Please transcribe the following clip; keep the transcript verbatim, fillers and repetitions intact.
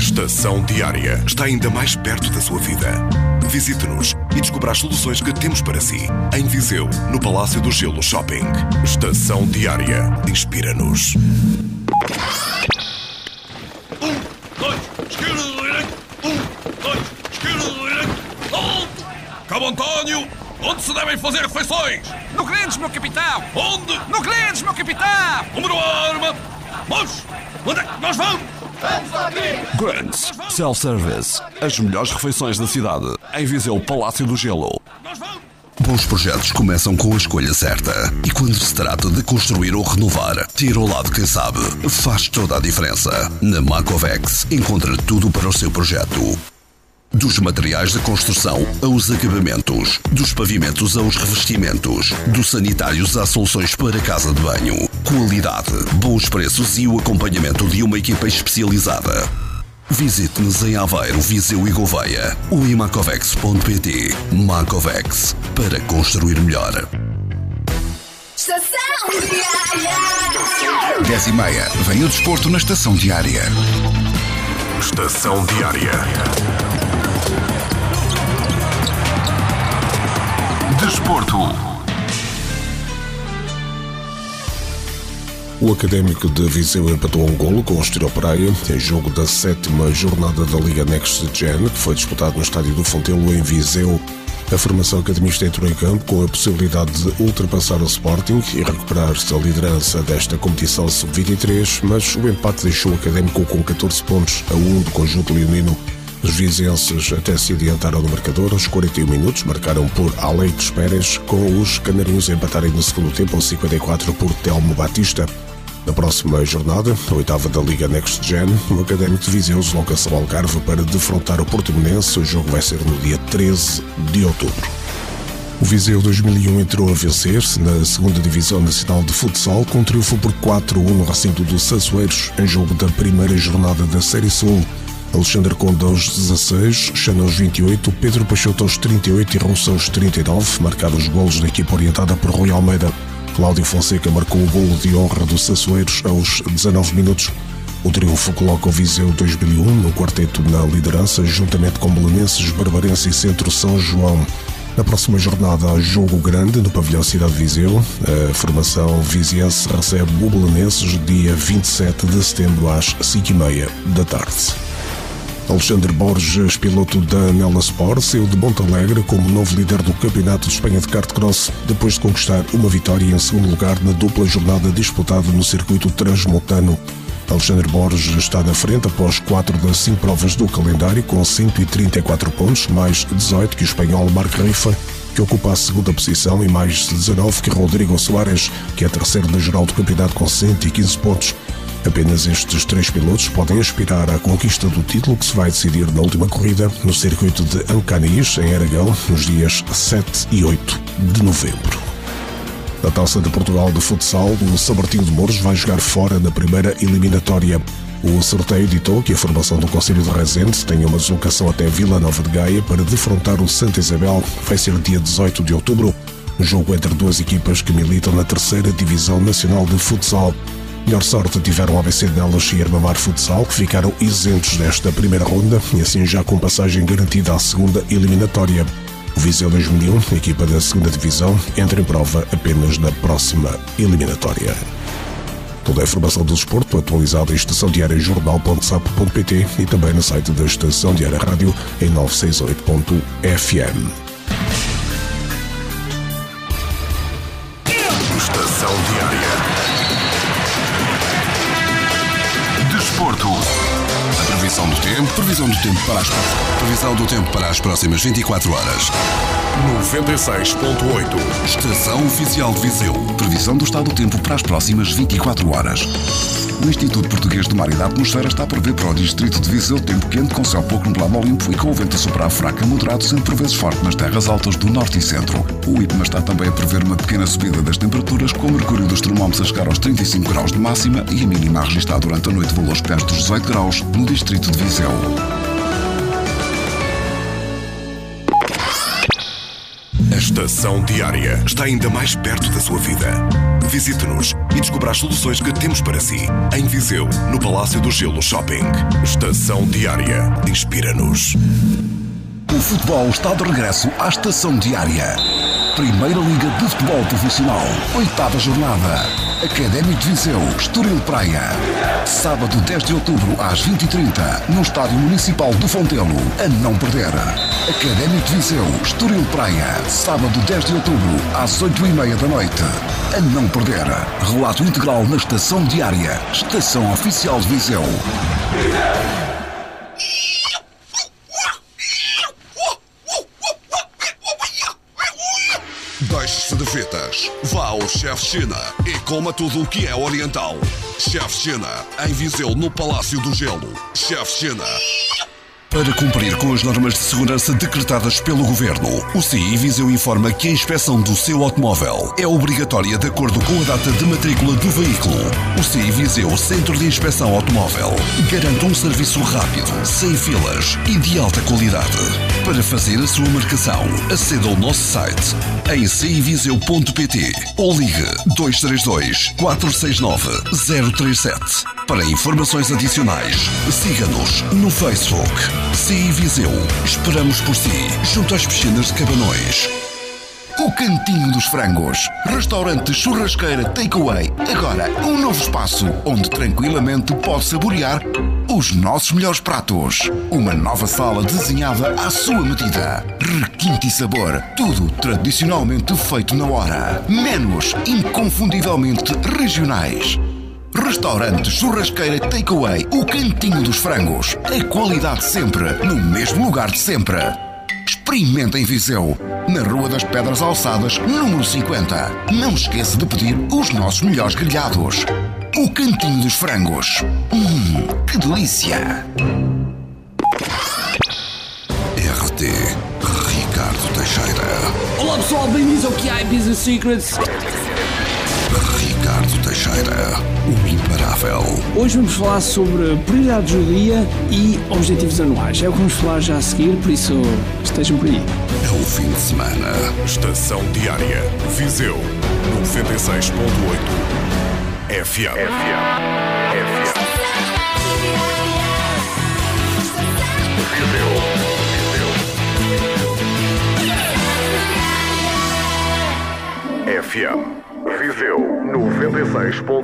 Estação Diária está ainda mais perto da sua vida. Visite-nos e descubra as soluções que temos para si. Em Viseu, no Palácio do Gelo Shopping. Estação Diária. Inspira-nos. Um, dois, esquerda, direita. Um, dois, esquerda, direita. Ponto! Cabo António, onde se devem fazer refeições? No Grandes, meu capitão! Onde? No Grandes, meu capitão! Número arma! Vamos! Onde é que nós vamos? Grandes Self-Service. As melhores refeições da cidade. Em Viseu, Palácio do Gelo. Nós vamos! Bons projetos começam com a escolha certa. E quando se trata de construir ou renovar, ter ao lado quem sabe faz toda a diferença. Na Macovex encontra tudo para o seu projeto. Dos materiais de construção aos acabamentos, dos pavimentos aos revestimentos, dos sanitários às soluções para casa de banho. Qualidade, bons preços e o acompanhamento de uma equipa especializada. Visite-nos em Aveiro, Viseu e Gouveia ou em macovex ponto pt. Macovex, para construir melhor. Estação Diária. dez e meia. Vem o desporto na Estação Diária. Estação Diária. Desporto. O Académico de Viseu empatou um golo com o Estoril Praia em jogo da sétima jornada da Liga Next Gen, que foi disputado no estádio do Fontelo, em Viseu. A formação academista entrou em campo com a possibilidade de ultrapassar o Sporting e recuperar-se a liderança desta competição sub vinte e três, mas o empate deixou o Académico com catorze pontos a um do conjunto leonino. Os vizenses até se adiantaram no marcador. Aos quarenta e um minutos marcaram por Aleitos Pérez, com os canarinhos a empatarem no segundo tempo aos cinquenta e quatro por Telmo Batista. Na próxima jornada, a oitava da Liga Next Gen, o Académico de Viseu desloca-se ao Algarve para defrontar o Portimonense. O jogo vai ser no dia treze de outubro. O Viseu dois mil e um entrou a vencer-se na segunda Divisão Nacional de Futsal com um triunfo por quatro a um no recinto do Sassueiros, em jogo da primeira jornada da Série Sul. Alexandre Conde aos dezasseis, Xana aos vinte e oito, Pedro Peixoto aos trinta e oito e Ronço aos trinta e nove marcaram os golos da equipa orientada por Rui Almeida. Cláudio Fonseca marcou o golo de honra dos Sassueiros aos dezanove minutos. O triunfo coloca o Viseu dois mil e um no quarteto na liderança, juntamente com Belenenses, Barbarense e Centro São João. Na próxima jornada há jogo grande no pavilhão Cidade de Viseu. A formação viziense recebe o Belenenses dia vinte e sete de setembro às cinco e meia da tarde. Alexandre Borges, piloto da Nela Sport, saiu de Montalegre como novo líder do Campeonato de Espanha de Kart-Cross, depois de conquistar uma vitória em segundo lugar na dupla jornada disputada no circuito transmontano. Alexandre Borges está na frente após quatro das cinco provas do calendário, com cento e trinta e quatro pontos, mais dezoito que o espanhol Marc Rifa, que ocupa a segunda posição, e mais dezanove que Rodrigo Soares, que é terceiro na geral do campeonato com cento e quinze pontos. Apenas estes três pilotos podem aspirar à conquista do título, que se vai decidir na última corrida no circuito de Ancanis, em Aragão, nos dias sete e oito de novembro. Na Taça de Portugal de Futsal, o São Martinho de Mouros vai jogar fora na primeira eliminatória. O sorteio ditou que a formação do Conselho de Rezende tenha uma deslocação até Vila Nova de Gaia para defrontar o Santa Isabel. Vai ser dia dezoito de outubro, um jogo entre duas equipas que militam na terceira Divisão Nacional de Futsal. Melhor sorte tiveram o A B C de Nelas e Armamar Futsal, que ficaram isentos desta primeira ronda e assim já com passagem garantida à segunda eliminatória. O Viseu dois mil e um, a equipa da segunda Divisão, entra em prova apenas na próxima eliminatória. Toda a informação do desporto atualizada em estação diária jornal ponto sap ponto pt e também no site da Estação Diária Rádio em novecentos e sessenta e oito ponto f m. Estação Diária. Desporto. A previsão do tempo, previsão do tempo para as previsão do tempo para as próximas vinte e quatro horas. noventa e seis ponto oito. Estação Oficial de Viseu. Previsão do estado do tempo para as próximas vinte e quatro horas. O Instituto Português do Mar e da Atmosfera está a prever para o distrito de Viseu tempo quente, com céu pouco nublado ao limpo e com o vento a soprar fraco a moderado, sendo por vezes forte nas terras altas do norte e centro. O IPMA está também a prever uma pequena subida das temperaturas, com o mercúrio dos termómetros a chegar aos trinta e cinco graus de máxima e a mínima a registrar durante a noite valores perto dos dezoito graus no distrito de Viseu. Esta Estação Diária está ainda mais perto da sua vida. Visite-nos e descubra as soluções que temos para si. Em Viseu, no Palácio do Gelo Shopping. Estação Diária. Inspira-nos. O futebol está de regresso à Estação Diária. Primeira Liga de Futebol Profissional. Oitava jornada. Académico de Viseu, Estoril Praia. Sábado dez de outubro às vinte e trinta, no Estádio Municipal do Fontelo. A não perder. Académico de Viseu, Estoril Praia. Sábado dez de outubro às oito e meia da noite. A não perder. Relato integral na Estação Diária. Estação Oficial de Viseu. Deixe-se de fitas. Vá ao Chef China e coma tudo o que é oriental. Chef China, em Viseu, no Palácio do Gelo. Chef China. Para cumprir com as normas de segurança decretadas pelo Governo, o C I Viseu informa que a inspeção do seu automóvel é obrigatória de acordo com a data de matrícula do veículo. O C I Viseu Centro de Inspeção Automóvel garante um serviço rápido, sem filas e de alta qualidade. Para fazer a sua marcação, aceda ao nosso site em c i viseu ponto p t ou ligue dois três dois, quatro seis nove, zero três sete. Para informações adicionais, siga-nos no Facebook. C I Viseu. Esperamos por si, junto às piscinas de Cabanões. O Cantinho dos Frangos. Restaurante churrasqueira takeaway. Agora, um novo espaço onde tranquilamente pode saborear os nossos melhores pratos. Uma nova sala desenhada à sua medida. Requinte e sabor. Tudo tradicionalmente feito na hora. Menus inconfundivelmente regionais. Restaurante churrasqueira takeaway. O Cantinho dos Frangos. A qualidade sempre, no mesmo lugar de sempre. Experimenta em Viseu, na Rua das Pedras Alçadas, número cinquenta. Não esqueça de pedir os nossos melhores grelhados. O Cantinho dos Frangos. Hum, que delícia! R T Ricardo Teixeira. Olá pessoal, bem-vindos ao Q I Business Secrets. Ricardo Teixeira, o imparável. Hoje vamos falar sobre prioridades do dia e objetivos anuais. É o que vamos falar já a seguir, por isso estejam por aí. É o fim de semana. Estação Diária. Viseu, noventa e seis ponto oito. F M. F M. F M. Viseu, noventa e seis ponto oito.